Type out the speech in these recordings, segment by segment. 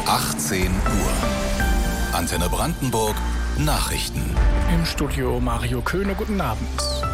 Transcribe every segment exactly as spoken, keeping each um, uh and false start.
achtzehn Uhr. Antenne Brandenburg Nachrichten. Im Studio Mario Köhne, guten Abend.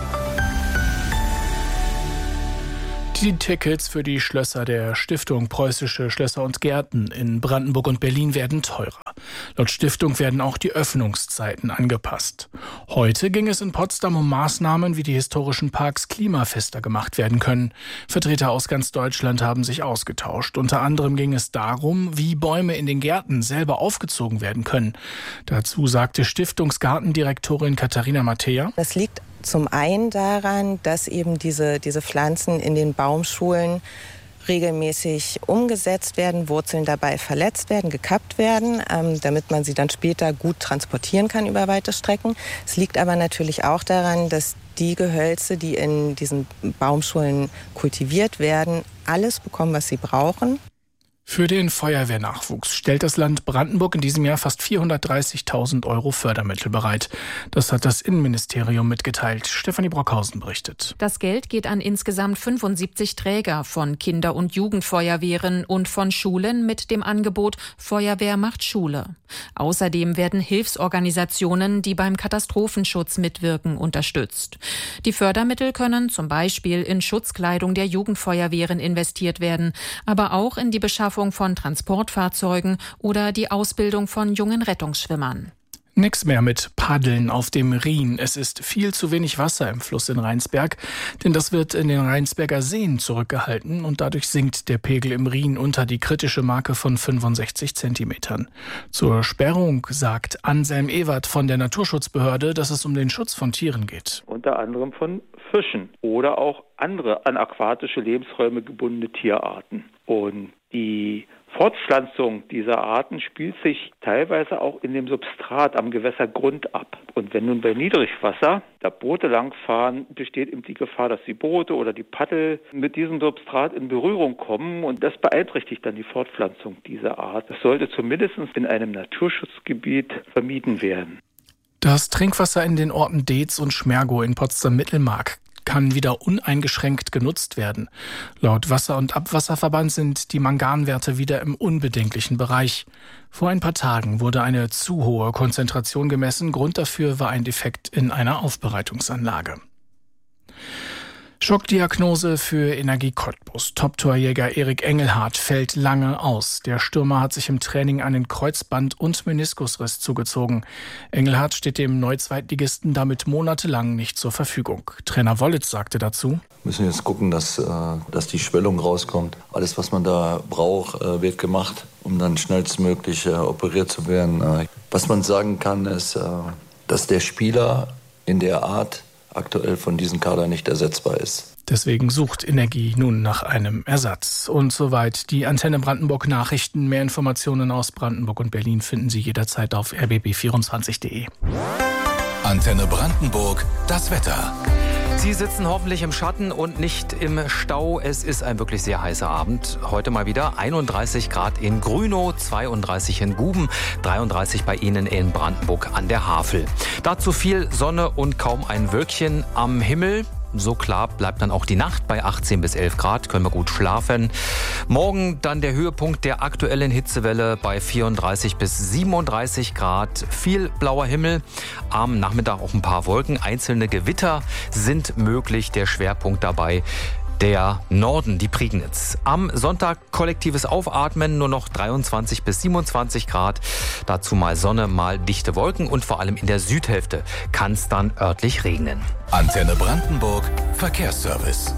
Die Tickets für die Schlösser der Stiftung Preußische Schlösser und Gärten in Brandenburg und Berlin werden teurer. Laut Stiftung werden auch die Öffnungszeiten angepasst. Heute ging es in Potsdam um Maßnahmen, wie die historischen Parks klimafester gemacht werden können. Vertreter aus ganz Deutschland haben sich ausgetauscht. Unter anderem ging es darum, wie Bäume in den Gärten selber aufgezogen werden können. Dazu sagte Stiftungsgartendirektorin Katharina Mattea: Das liegt zum einen daran, dass eben diese, diese Pflanzen in den Baumschulen regelmäßig umgesetzt werden, Wurzeln dabei verletzt werden, gekappt werden, ähm, damit man sie dann später gut transportieren kann über weite Strecken. Es liegt aber natürlich auch daran, dass die Gehölze, die in diesen Baumschulen kultiviert werden, alles bekommen, was sie brauchen. Für den Feuerwehrnachwuchs stellt das Land Brandenburg in diesem Jahr fast vierhundertdreißigtausend Euro Fördermittel bereit. Das hat das Innenministerium mitgeteilt. Stefanie Brockhausen berichtet. Das Geld geht an insgesamt fünfundsiebzig Träger von Kinder- und Jugendfeuerwehren und von Schulen mit dem Angebot Feuerwehr macht Schule. Außerdem werden Hilfsorganisationen, die beim Katastrophenschutz mitwirken, unterstützt. Die Fördermittel können zum Beispiel in Schutzkleidung der Jugendfeuerwehren investiert werden, aber auch in die Beschaffung von Transportfahrzeugen oder die Ausbildung von jungen Rettungsschwimmern. Nix mehr mit Paddeln auf dem Rhin. Es ist viel zu wenig Wasser im Fluss in Rheinsberg, denn das wird in den Rheinsberger Seen zurückgehalten und dadurch sinkt der Pegel im Rhin unter die kritische Marke von fünfundsechzig Zentimetern. Zur Sperrung sagt Anselm Ewert von der Naturschutzbehörde, dass es um den Schutz von Tieren geht. Unter anderem von Fischen oder auch andere an aquatische Lebensräume gebundene Tierarten. Und die Fortpflanzung dieser Arten spielt sich teilweise auch in dem Substrat am Gewässergrund ab. Und wenn nun bei Niedrigwasser da Boote langfahren, besteht eben die Gefahr, dass die Boote oder die Paddel mit diesem Substrat in Berührung kommen. Und das beeinträchtigt dann die Fortpflanzung dieser Art. Das sollte zumindest in einem Naturschutzgebiet vermieden werden. Das Trinkwasser in den Orten Deetz und Schmergow in Potsdam-Mittelmark kann wieder uneingeschränkt genutzt werden. Laut Wasser- und Abwasserverband sind die Manganwerte wieder im unbedenklichen Bereich. Vor ein paar Tagen wurde eine zu hohe Konzentration gemessen. Grund dafür war ein Defekt in einer Aufbereitungsanlage. Schockdiagnose für Energie Cottbus. Top-Torjäger Erik Engelhardt fällt lange aus. Der Stürmer hat sich im Training einen Kreuzband- und Meniskusriss zugezogen. Engelhardt steht dem Neu-Zweitligisten damit monatelang nicht zur Verfügung. Trainer Wollitz sagte dazu: Wir müssen jetzt gucken, dass, dass die Schwellung rauskommt. Alles, was man da braucht, wird gemacht, um dann schnellstmöglich operiert zu werden. Was man sagen kann, ist, dass der Spieler in der Art aktuell von diesem Kader nicht ersetzbar ist. Deswegen sucht Energie nun nach einem Ersatz. Und soweit die Antenne Brandenburg Nachrichten. Mehr Informationen aus Brandenburg und Berlin finden Sie jederzeit auf r b b vierundzwanzig punkt de. Antenne Brandenburg, das Wetter. Sie sitzen hoffentlich im Schatten und nicht im Stau. Es ist ein wirklich sehr heißer Abend. Heute mal wieder einunddreißig Grad in Grünow, zweiunddreißig in Guben, dreiunddreißig bei Ihnen in Brandenburg an der Havel. Dazu viel Sonne und kaum ein Wölkchen am Himmel. So klar bleibt dann auch die Nacht bei achtzehn bis elf Grad, können wir gut schlafen. Morgen dann der Höhepunkt der aktuellen Hitzewelle bei vierunddreißig bis siebenunddreißig Grad. Viel blauer Himmel, am Nachmittag auch ein paar Wolken. Einzelne Gewitter sind möglich, der Schwerpunkt dabei der Norden, die Prignitz. Am Sonntag kollektives Aufatmen, nur noch dreiundzwanzig bis siebenundzwanzig Grad. Dazu mal Sonne, mal dichte Wolken und vor allem in der Südhälfte kann es dann örtlich regnen. Antenne Brandenburg, Verkehrsservice.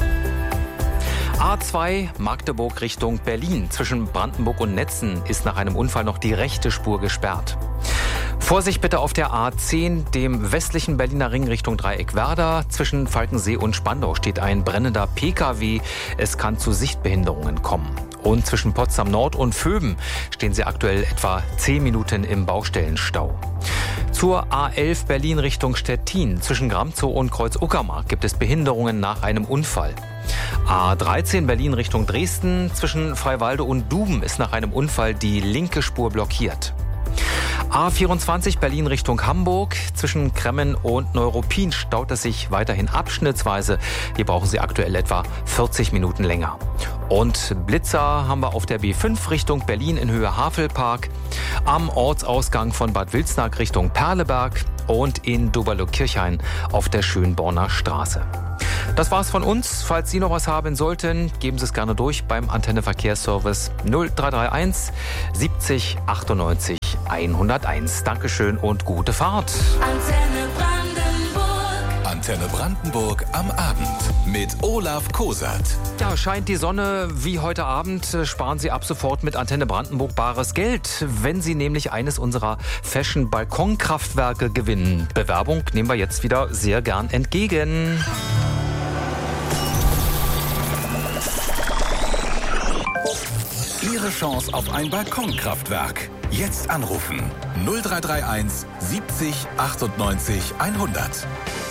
A zwei Magdeburg Richtung Berlin. Zwischen Brandenburg und Netzen ist nach einem Unfall noch die rechte Spur gesperrt. Vorsicht bitte auf der A zehn, dem westlichen Berliner Ring Richtung Dreieckwerder. Zwischen Falkensee und Spandau steht ein brennender P K W. Es kann zu Sichtbehinderungen kommen. Und zwischen Potsdam Nord und Vöben stehen Sie aktuell etwa zehn Minuten im Baustellenstau. Zur A elf Berlin Richtung Stettin. Zwischen Gramzow und Kreuz-Uckermark gibt es Behinderungen nach einem Unfall. A dreizehn Berlin Richtung Dresden. Zwischen Freiwalde und Duben ist nach einem Unfall die linke Spur blockiert. A vierundzwanzig Berlin Richtung Hamburg. Zwischen Kremmen und Neuruppin staut es sich weiterhin abschnittsweise. Hier brauchen Sie aktuell etwa vierzig Minuten länger. Und Blitzer haben wir auf der B fünf Richtung Berlin in Höhe Havelpark, am Ortsausgang von Bad Wilsnack Richtung Perleberg und in Doberlo-Kirchhain auf der Schönborner Straße. Das war's von uns. Falls Sie noch was haben sollten, geben Sie es gerne durch beim Antenne Verkehrsservice null drei drei eins siebzig achtundneunzig hunderteins. Dankeschön und gute Fahrt. Antenne Brandenburg. Antenne Brandenburg am Abend mit Olaf Kosat. Ja, scheint die Sonne wie heute Abend, sparen Sie ab sofort mit Antenne Brandenburg bares Geld, wenn Sie nämlich eines unserer Fashion-Balkonkraftwerke gewinnen. Bewerbung nehmen wir jetzt wieder sehr gern entgegen. Ihre Chance auf ein Balkonkraftwerk. Jetzt anrufen null drei drei eins siebzig achtundneunzig hundert.